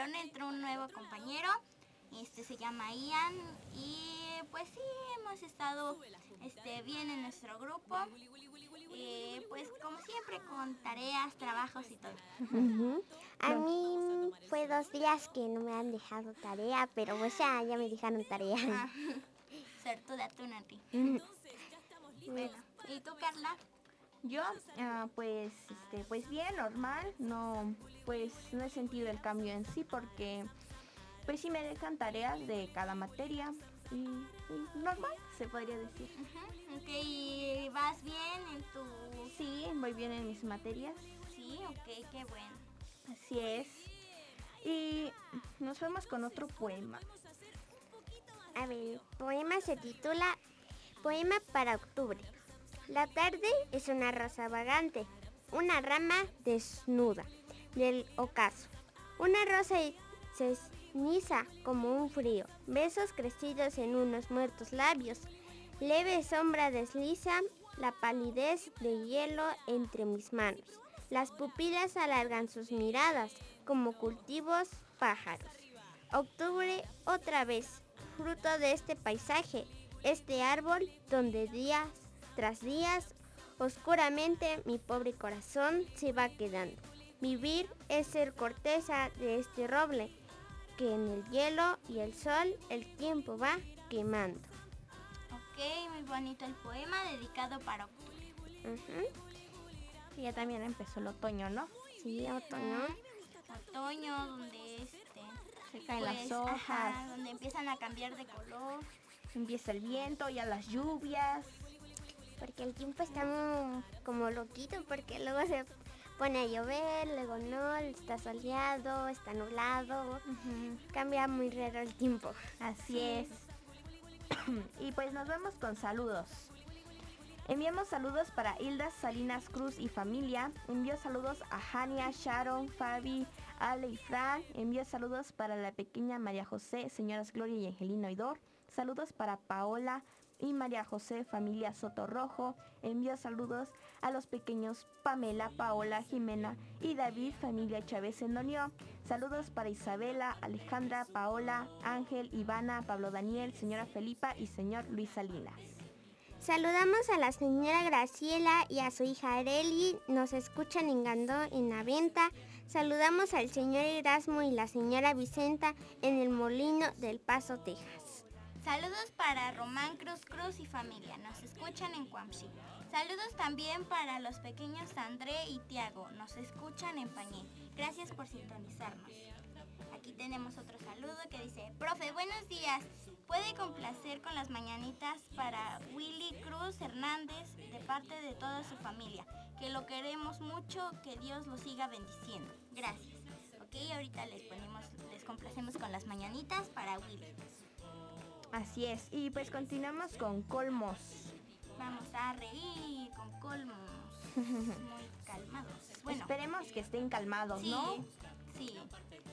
salón entró un nuevo compañero, se llama Ian, y pues sí, hemos estado bien en nuestro grupo, pues como siempre con tareas, trabajos y todo. A mí fue 2 días que no me han dejado tarea, pero pues ya me dejaron tarea. Suertuda tú, Nati. Bueno, ¿y tú, Carla? Yo, pues bien, normal, no, pues no he sentido el cambio en sí porque, pues sí me dejan tareas de cada materia y normal, se podría decir. Ok, ¿y vas bien en tu...? Sí, voy bien en mis materias. Sí, ok, qué bueno. Así es. Y nos vamos con otro poema. A ver, el poema se titula Poema para octubre. La tarde es una rosa vagante, una rama desnuda del ocaso. Una rosa ceniza como un frío, besos crecidos en unos muertos labios. Leve sombra desliza la palidez de hielo entre mis manos. Las pupilas alargan sus miradas como cultivos pájaros. Octubre otra vez, fruto de este paisaje, este árbol donde días tras días oscuramente mi pobre corazón se va quedando. Vivir es ser corteza de este roble que en el hielo y el sol el tiempo va quemando. Ok, muy bonito el poema dedicado para octubre. Y ya también empezó el otoño, ¿no? Sí, otoño. Otoño, donde se caen las hojas, donde empiezan a cambiar de color. Empieza el viento, ya las lluvias. Porque el tiempo está como loquito, porque luego se pone a llover, luego no, está soleado, está nublado. Cambia muy raro el tiempo. Así es. Y pues nos vamos con saludos. Enviamos saludos para Hilda Salinas Cruz y familia. Envío saludos a Jania, Sharon, Fabi, Ale y Fran. Envío saludos para la pequeña María José, señoras Gloria y Angelino Oidor. Saludos para Paola y María José, familia Soto Rojo. Envío saludos a los pequeños Pamela, Paola, Jimena y David, familia Chávez Endonió. Saludos para Isabela, Alejandra, Paola, Ángel, Ivana, Pablo Daniel, señora Felipa y señor Luis Salinas. Saludamos a la señora Graciela y a su hija Areli, nos escuchan en Gandó, en la venta. Saludamos al señor Erasmo y la señora Vicenta en el Molino del Paso, Texas. Saludos para Román Cruz y familia, nos escuchan en Cuamxi. Saludos también para los pequeños André y Tiago, nos escuchan en Pañé. Gracias por sintonizarnos. Aquí tenemos otro saludo que dice: profe, buenos días. ¿Puede complacer con las mañanitas para Willy Cruz Hernández de parte de toda su familia? Que lo queremos mucho, que Dios lo siga bendiciendo. Gracias. Ok, ahorita les complacemos con las mañanitas para Willy. Así es, y pues continuamos con colmos. Vamos a reír con colmos. Muy calmados. Bueno, esperemos que estén calmados, sí, ¿no? Sí.